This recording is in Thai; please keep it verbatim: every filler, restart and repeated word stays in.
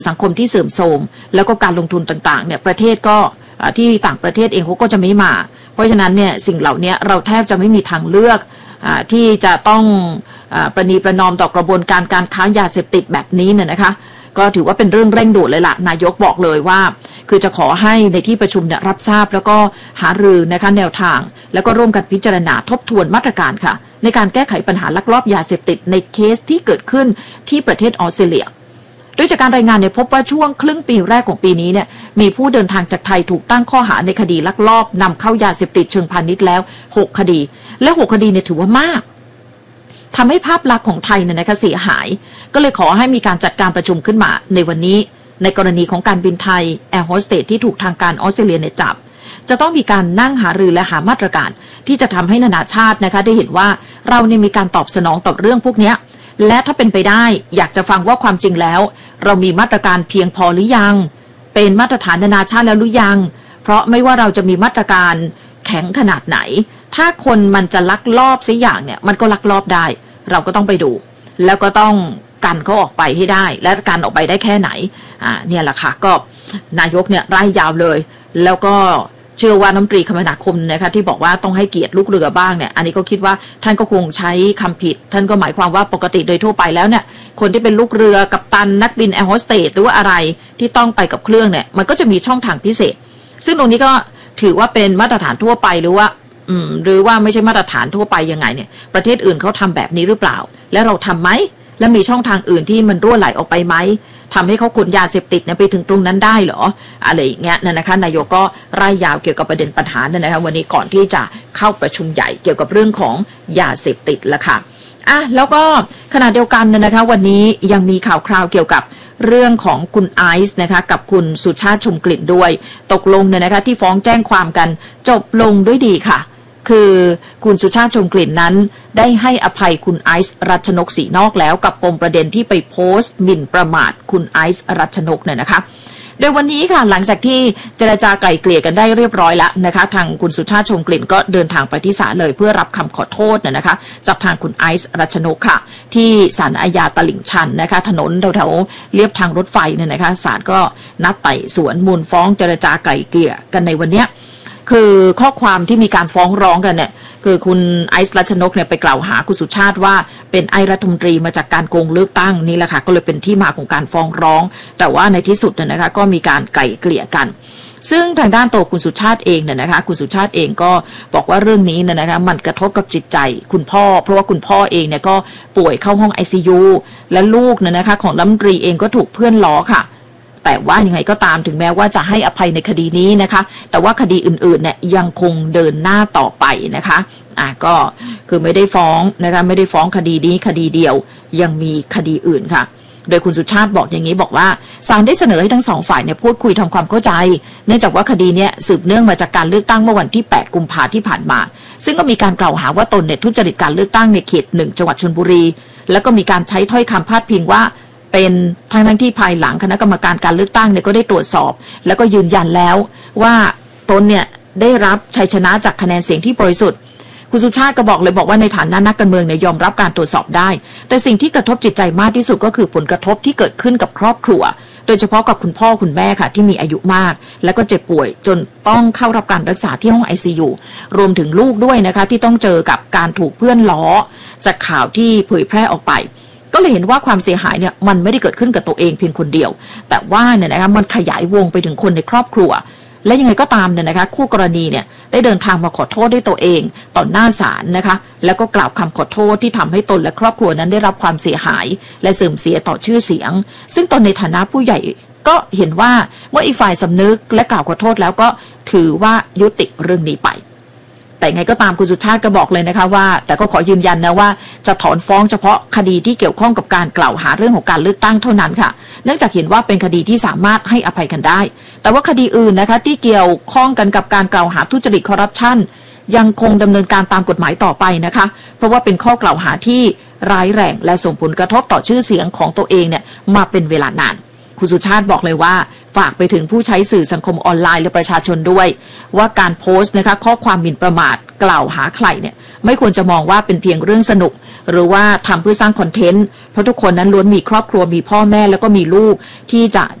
สังคมที่เสื่อมโทรมแล้วก็การลงทุนต่างๆเนี่ยประเทศก็ที่ต่างประเทศเองเขาก็จะไม่มาเพราะฉะนั้นเนี่ยสิ่งเหล่านี้เราแทบจะไม่มีทางเลือกที่จะต้องประนีประนอมต่อกระบวนการการค้ายาเสพติดแบบนี้เนี่ยนะคะก็ถือว่าเป็นเรื่องเร่งด่วนเลยล่ะนายกบอกเลยว่าคือจะขอให้ในที่ประชุมเนี่ยรับทราบแล้วก็หารือนะคะแนวทางแล้วก็ร่วมกันพิจารณาทบทวนมาตรการค่ะในการแก้ไขปัญหาลักลอบยาเสพติดในเคสที่เกิดขึ้นที่ประเทศออสเตรเลียโดยจากการรายงานเนี่ยพบว่าช่วงครึ่งปีแรกของปีนี้เนี่ยมีผู้เดินทางจากไทยถูกตั้งข้อหาในคดีลักลอบนำเข้ายาเสพติดเชิงพาณิชย์แล้วหกคดีและหกคดีเนี่ยถือว่ามากทำให้ภาพลักษณ์ของไทยเนี่ยนะคะเสียหายก็เลยขอให้มีการจัดการประชุมขึ้นมาในวันนี้ในกรณีของการบินไทยแอร์โฮสเตสที่ถูกทางการออสเตรเลียเนี่ยจับจะต้องมีการนั่งหารือและหามาตรการที่จะทำให้นานาชาตินะคะได้เห็นว่าเราเนี่ยมีการตอบสนองต่อเรื่องพวกนี้และถ้าเป็นไปได้อยากจะฟังว่าความจริงแล้วเรามีมาตรการเพียงพอหรือยังเป็นมาตรฐานนานาชาติแล้วหรือยังเพราะไม่ว่าเราจะมีมาตรการแข็งขนาดไหนถ้าคนมันจะลักลอบสักอย่างเนี่ยมันก็ลักลอบได้เราก็ต้องไปดูแล้วก็ต้องกันเขาออกไปให้ได้และกันออกไปได้แค่ไหนอ่าเนี่ยแหละค่ะก็นายกเนี่ยไล่ยาวเลยแล้วก็เชื่อว่าน้ำตรีคมนาคมนะคะที่บอกว่าต้องให้เกียรติลูกเรือบ้างเนี่ยอันนี้ก็คิดว่าท่านก็คงใช้คำผิดท่านก็หมายความว่าปกติโดยทั่วไปแล้วเนี่ยคนที่เป็นลูกเรือกัปตันนักบินแอร์โฮสเตสหรือว่าอะไรที่ต้องไปกับเครื่องเนี่ยมันก็จะมีช่องทางพิเศษซึ่งตรงนี้ก็ถือว่าเป็นมาตรฐานทั่วไปหรือว่าอืมหรือว่าไม่ใช่มาตรฐานทั่วไปยังไงเนี่ยประเทศอื่นเขาทำแบบนี้หรือเปล่าและเราทำไหมและมีช่องทางอื่นที่มันรั่วไหลออกไปไหมทำให้เขาขนยาเสพติดเนี่ยไปถึงตรงนั้นได้เหรออะไรอย่างเงี้ยนั่นนะคะนายกก็ร่ายยาวเกี่ยวกับประเด็นปัญหาเนี่ยนะคะวันนี้ก่อนที่จะเข้าประชุมใหญ่เกี่ยวกับเรื่องของยาเสพติดละค่ะอ่ะแล้วก็ขณะเดียวกันนะคะวันนี้ยังมีข่าวคราวเกี่ยวกับเรื่องของคุณไอซ์นะคะกับคุณสุชาติชมกลิ่นด้วยตกลงเนี่ยนะคะที่ฟ้องแจ้งความกันจบลงด้วยดีค่ะคือคุณสุชาติชมกลิ่นนั้นได้ให้อภัยคุณไอซ์รัชนกศรีนอกแล้วกับปมประเด็นที่ไปโพสต์หมิ่นประมาทคุณไอซ์รัชนกเนี่ยนะคะโดยวันนี้ค่ะหลังจากที่เจรจาไกล่เกลี่ยกันได้เรียบร้อยแล้วนะคะทางคุณสุชาติชมกลิ่นก็เดินทางไปที่ศาลเลยเพื่อรับคำขอโทษเนี่ยนะคะจากทางคุณไอซ์รัชนกค่ะที่ศาลอาญาตลิ่งชันนะคะถนนแถวๆเลียบทางรถไฟเนี่ยนะคะศาลก็นัดไต่สวนมูลฟ้องเจรจาไกล่เกลี่ยกันในวันนี้คือข้อความที่มีการฟ้องร้องกันเนี่ยคือคุณไอซ์รัชนกเนี่ยไปกล่าวหาคุณสุชาติว่าเป็นไอรัฐมนตรีมาจากการโกงเลือกตั้งนี่แหละค่ะก็เลยเป็นที่มาของการฟ้องร้องแต่ว่าในที่สุดเนี่ยนะคะก็มีการไกล่เกลี่ยกันซึ่งทางด้านตัวคุณสุชาติเองเนี่ยนะคะคุณสุชาติเองก็บอกว่าเรื่องนี้เนี่ยนะคะมันกระทบกับจิตใจคุณพ่อเพราะว่าคุณพ่อเองเนี่ยก็ป่วยเข้าห้อง ไอ ซี ยู และลูกเนี่ยนะคะของรัฐมนตรีเองก็ถูกเพื่อนล้อค่ะแต่ว่ายังไงก็ตามถึงแม้ว่าจะให้อภัยในคดีนี้นะคะแต่ว่าคดีอื่นๆเนี่ยยังคงเดินหน้าต่อไปนะคะอ่ะก็คือไม่ได้ฟ้องนะคะไม่ได้ฟ้องคดีนี้คดีเดียวยังมีคดีอื่นค่ะโดยคุณสุชาติบอกอย่างนี้บอกว่าศาลได้เสนอให้ทั้งสองฝ่ายเนี่ยพูดคุยทำความเข้าใจเนื่องจากว่าคดีเนี้ยสืบเนื่องมาจากการเลือกตั้งเมื่อวันที่แปดกุมภาพันธ์ที่ผ่านมาซึ่งก็มีการกล่าวหาว่าตนเนี่ยทุจริตการเลือกตั้งในเขตหนึ่งจังหวัดชลบุรีแล้วก็มีการใช้ถ้อยคำพาดพิงว่าเป็นทางทั้งที่ภายหลังคณะกรรมการการเลือกตั้งเนี่ยก็ได้ตรวจสอบแล้วก็ยืนยันแล้วว่าตนเนี่ยได้รับชัยชนะจากคะแนนเสียงที่บริสุทธิ์คุณสุชาติก็บอกเลยบอกว่าในฐานะนักการเมืองเนี่ยยอมรับการตรวจสอบได้แต่สิ่งที่กระทบจิตใจมากที่สุดก็คือผลกระทบที่เกิดขึ้นกับครอบครัวโดยเฉพาะกับคุณพ่อคุณแม่ค่ะที่มีอายุมากแล้วก็เจ็บป่วยจนต้องเข้ารับการรักษาที่ห้อง ไอ ซี ยู รวมถึงลูกด้วยนะคะที่ต้องเจอกับการถูกเพื่อนล้อจากข่าวที่เผยแพร่ออกไปก็เลยเห็นว่าความเสียหายเนี่ยมันไม่ได้เกิดขึ้นกับตัวเองเพียงคนเดียวแต่ว่าเนี่ยนะคะมันขยายวงไปถึงคนในครอบครัวและยังไงก็ตามเนี่ยนะคะคู่กรณีเนี่ยได้เดินทางมาขอโทษด้วยตัวเองต่อหน้าศาลนะคะแล้วก็กล่าวคำขอโทษที่ทำให้ตนและครอบครัวนั้นได้รับความเสียหายและเสื่อมเสียต่อชื่อเสียงซึ่งตนในฐานะผู้ใหญ่ก็เห็นว่าเมื่ออีกฝ่ายสำนึกและกล่าวขอโทษแล้วก็ถือว่ายุติเรื่องนี้ไปแต่ไงก็ตามคุณสุชาติก็บอกเลยนะคะว่าแต่ก็ขอยืนยันนะว่าจะถอนฟ้องเฉพาะคดีที่เกี่ยวข้องกับการกล่าวหาเรื่องของการเลือกตั้งเท่านั้นค่ะเนื่องจากเห็นว่าเป็นคดีที่สามารถให้อภัยกันได้แต่ว่าคดีอื่นนะคะที่เกี่ยวข้องกันกับการกล่าวหาทุจริตคอร์รัปชันยังคงดำเนินการตามกฎหมายต่อไปนะคะเพราะว่าเป็นข้อกล่าวหาที่ร้ายแรงและส่งผลกระทบต่อชื่อเสียงของตัวเองเนี่ยมาเป็นเวลานานคุณสุชาติบอกเลยว่าฝากไปถึงผู้ใช้สื่อสังคมออนไลน์และประชาชนด้วยว่าการโพสต์นะคะข้อความหมิ่นประมาทกล่าวหาใครเนี่ยไม่ควรจะมองว่าเป็นเพียงเรื่องสนุกหรือว่าทำเพื่อสร้างคอนเทนต์เพราะทุกคนนั้นล้วนมีครอบครัวมีพ่อแม่แล้วก็มีลูกที่จะ